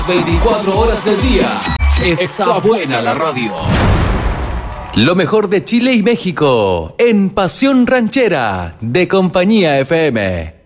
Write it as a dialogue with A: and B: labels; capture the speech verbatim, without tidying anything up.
A: veinticuatro horas del día. Está buena la radio. Lo mejor de Chile y México en Pasión Ranchera de Compañía F M.